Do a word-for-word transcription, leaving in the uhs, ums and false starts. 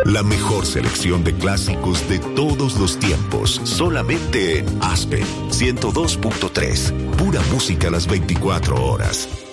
La mejor selección de clásicos de todos los tiempos, solamente en Aspen ciento dos punto tres. Pura música a las veinticuatro horas.